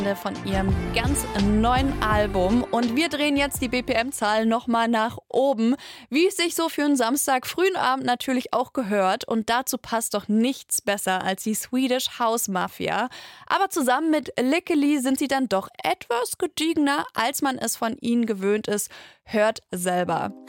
von ihrem ganz neuen Album. Und wir drehen jetzt die BPM-Zahl nochmal nach oben, wie es sich so für einen Samstag frühen Abend natürlich auch gehört. Und dazu passt doch nichts besser als die Swedish House Mafia. Aber zusammen mit Lickily sind sie dann doch etwas gediegener, als man es von ihnen gewöhnt ist. Hört selber.